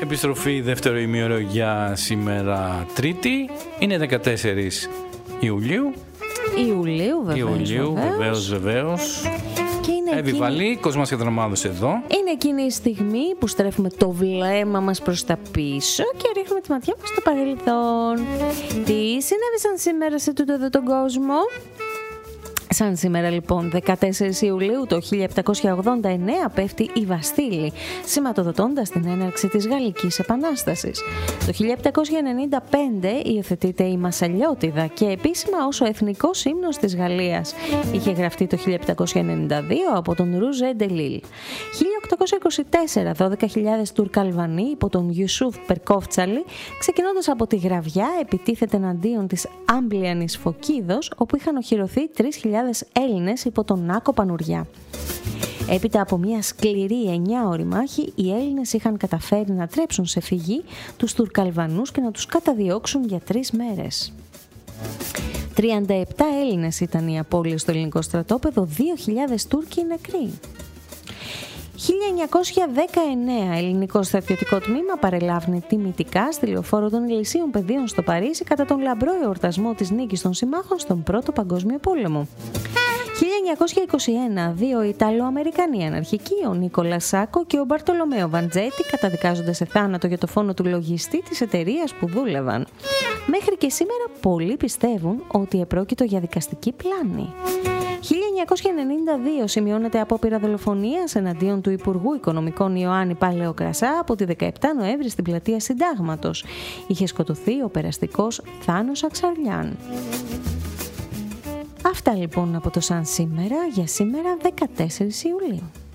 Επιστροφή δεύτερο ημίωρο για σήμερα Τρίτη. Είναι 14 Ιουλίου. Βεβαίως. Επιβαλή, Κοσμάς και Δραμάδος εδώ. Είναι εκείνη η στιγμή που στρέφουμε το βλέμμα μας προς τα πίσω και ρίχνουμε τη ματιά μας στο παρελθόν. Τι συνέβησαν σήμερα σε τούτο εδώ τον κόσμο? Σαν σήμερα λοιπόν 14 Ιουλίου το 1789 πέφτει η Βαστίλη, σηματοδοτώντας την έναρξη της Γαλλικής Επανάστασης. Το 1795 υιοθετείται η Μασσαλιώτιδα και επίσημα ως ο εθνικός ύμνος της Γαλλίας. Είχε γραφτεί το 1792 από τον Ρουζέ Ντελίλ. 1824 12.000 Τουρκαλβανοί υπό τον Ιουσούφ Περκόφτσαλη, ξεκινώντας από τη Γραβιά, επιτίθεται εναντίον της Άμπλιανης Φωκίδος, όπου είχαν οχυρωθεί 3.000 Έλληνες υπό τον Νάκο Πανουριά. Έπειτα από μια σκληρή 9ωρη μάχη, οι Έλληνες είχαν καταφέρει να τρέψουν σε φυγή τους Τουρκαλβανούς και να τους καταδιώξουν για 3 μέρες. 37 Έλληνες ήταν οι απώλειες στο ελληνικό στρατόπεδο, 2.000 Τούρκοι νεκροί. 1919 ελληνικό στρατιωτικό τμήμα παρελάβνει τιμητικά στη λεωφόρο των Ηλυσίων Πεδίων στο Παρίσι κατά τον λαμπρό εορτασμό της νίκης των συμμάχων στον Πρώτο Παγκόσμιο Πόλεμο. 1921 δύο Ιταλοαμερικανοί αναρχικοί, ο Νίκολα Σάκο και ο Μπαρτολομέο Βαντζέτη, καταδικάζονται σε θάνατο για το φόνο του λογιστή της εταιρείας που δούλευαν. Μέχρι και σήμερα πολλοί πιστεύουν ότι επρόκειτο για δικαστική πλάνη. 1992 σημειώνεται απόπειρα δολοφονίας εναντίον του Υπουργού Οικονομικών Ιωάννη Παλαιοκρασά από τη 17 Νοέμβρη στην πλατεία Συντάγματος. Είχε σκοτωθεί ο περαστικός Θάνος Αξαρλιάν. Αυτά λοιπόν από το Σαν σήμερα για σήμερα 14 Ιουλίου.